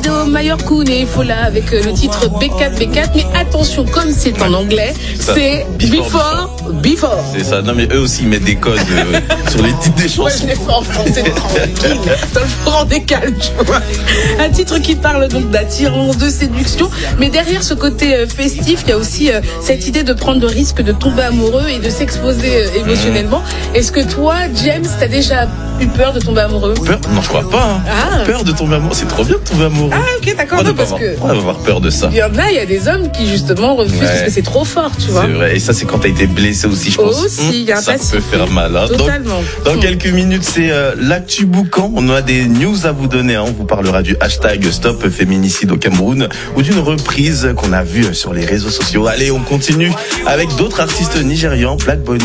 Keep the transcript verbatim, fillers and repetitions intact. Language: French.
Davido Mayorkun et Fola avec le titre B quatre B quatre. Mais attention, comme c'est en anglais, ça. c'est Before, Before, Before. C'est ça. Non, mais eux aussi ils mettent des codes euh, sur les titres des chansons. Moi, je l'ai fait en français tranquille, dans le franc décalé, tu vois. Un titre qui parle donc d'attirance, de séduction. Mais derrière ce côté euh, festif, il y a aussi euh, cette idée de prendre le risque de tomber amoureux et de s'exposer euh, émotionnellement. Mmh. Est-ce que toi, James, t'as déjà eu peur de tomber amoureux? Peur? Non, je crois pas. Hein. Ah. Peur de tomber amoureux. C'est trop bien de tomber amoureux. Ah, ok, d'accord. On parce avoir, que on va avoir peur de ça. Il y en a, il y a des hommes qui justement refusent ouais. parce que c'est trop fort, tu vois. C'est vrai. Et ça, c'est quand t'as été blessé aussi, je pense. Aussi, il y a un ça passif. peut faire mal. Hein. Totalement. Donc, dans mmh. quelques minutes, c'est euh, l'actu boucan. On a des news à vous donner. Hein. On vous parlera du hashtag Stop Féminicide au Cameroun ou d'une reprise qu'on a vue sur les réseaux sociaux. Allez, on continue avec d'autres artistes nigérians. Black Bonnie.